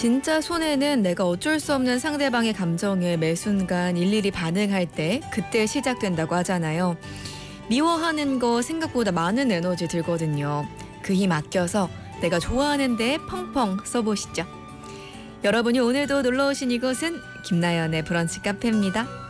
진짜 손해는 내가 어쩔 수 없는 상대방의 감정에 매 순간 일일이 반응할 때 그때 시작된다고 하잖아요. 미워하는 거 생각보다 많은 에너지 들거든요. 그 힘 아껴서 내가 좋아하는 데에 펑펑 써보시죠. 여러분이 오늘도 놀러 오신 이곳은 김나연의 브런치 카페입니다.